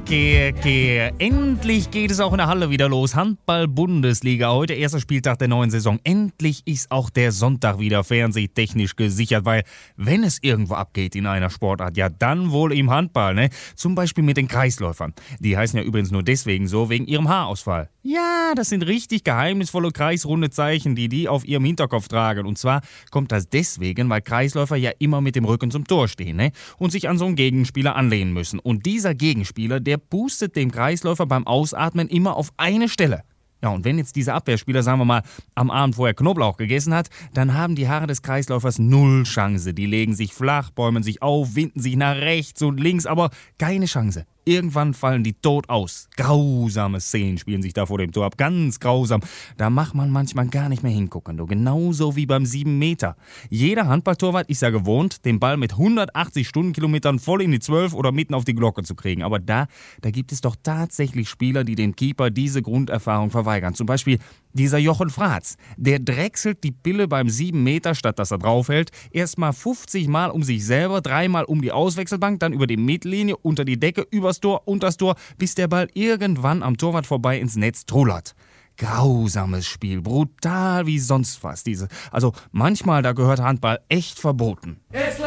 Okay. Endlich geht es auch in der Halle wieder los. Handball-Bundesliga. Heute erster Spieltag der neuen Saison. Endlich ist auch der Sonntag wieder fernsehtechnisch gesichert, weil wenn es irgendwo abgeht in einer Sportart, ja dann wohl im Handball, ne? Zum Beispiel mit den Kreisläufern. Die heißen ja übrigens nur deswegen so, wegen ihrem Haarausfall. Ja, das sind richtig geheimnisvolle kreisrunde Zeichen, die auf ihrem Hinterkopf tragen. Und zwar kommt das deswegen, weil Kreisläufer ja immer mit dem Rücken zum Tor stehen, ne? Und sich an so einen Gegenspieler anlehnen müssen. Und dieser Gegenspieler, der pustet dem Kreisläufer beim Ausatmen immer auf eine Stelle. Ja, und wenn jetzt dieser Abwehrspieler, sagen wir mal, am Abend vorher Knoblauch gegessen hat, dann haben die Haare des Kreisläufers null Chance. Die legen sich flach, bäumen sich auf, winden sich nach rechts und links, aber keine Chance. Irgendwann fallen die tot aus. Grausame Szenen spielen sich da vor dem Tor ab. Ganz grausam. Da macht man manchmal gar nicht mehr hingucken. Du. Genauso wie beim 7 Meter. Jeder Handballtorwart ist ja gewohnt, den Ball mit 180 Stundenkilometern voll in die 12 oder mitten auf die Glocke zu kriegen. Aber da gibt es doch tatsächlich Spieler, die dem Keeper diese Grunderfahrung verweigern. Zum Beispiel dieser Jochen Fratz. Der drechselt die Pille beim 7 Meter, statt dass er draufhält, erstmal 50 Mal um sich selber, 3 Mal um die Auswechselbank, dann über die Mittellinie, unter die Decke, übers Tor, unters Tor, bis der Ball irgendwann am Torwart vorbei ins Netz trullert. Grausames Spiel, brutal wie sonst was. Also manchmal, da gehört Handball echt verboten. Jetzt